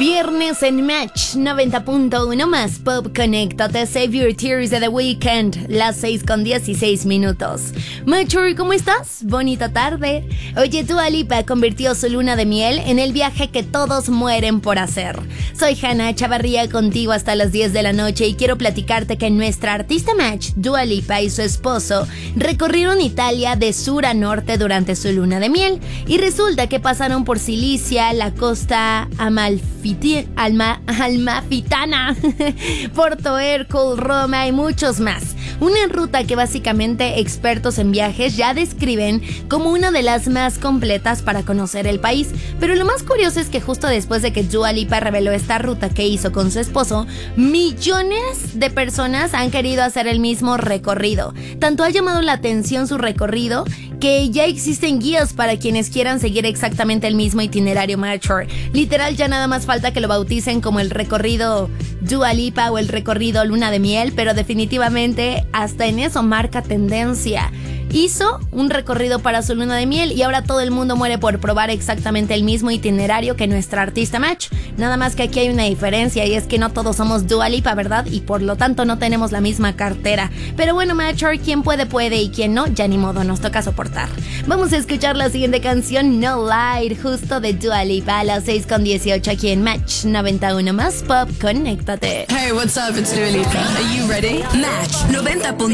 Viernes en Match 90.1 más Pop. Conéctate, Save Your Tears de The Weeknd. Las 6:16. Mature, ¿cómo estás? Bonita tarde. Oye, Dua Lipa convirtió su luna de miel en el viaje que todos mueren por hacer. Soy Hannah Chavarría, contigo hasta las 10 de la noche, y quiero platicarte que nuestra artista Match, Dua Lipa, y su esposo recorrieron Italia de sur a norte durante su luna de miel. Y resulta que pasaron por Sicilia, la costa Amalfitana, Porto Ercole, Roma y muchos más. Una ruta que básicamente expertos en viajes ya describen como una de las más completas para conocer el país. Pero lo más curioso es que justo después de que Dua Lipa reveló esta ruta que hizo con su esposo, millones de personas han querido hacer el mismo recorrido. Tanto ha llamado la atención su recorrido que ya existen guías para quienes quieran seguir exactamente el mismo itinerario Mature. Literal, ya nada más falta que lo bauticen como el recorrido Dua Lipa o el recorrido Luna de Miel, pero definitivamente hasta en eso marca tendencia. Hizo un recorrido para su luna de miel y ahora todo el mundo muere por probar exactamente el mismo itinerario que nuestra artista Match. Nada más que aquí hay una diferencia, y es que no todos somos Dua Lipa, ¿verdad? Y por lo tanto no tenemos la misma cartera. Pero bueno, Matcher, quien puede, y quien no, ya ni modo, nos toca soportar. Vamos a escuchar la siguiente canción, No Light, justo de Dua Lipa, a las 6:18 aquí en Match 91 más Pop. Conéctate. Hey, what's up? It's Dua Lipa. Are you ready? Match 90.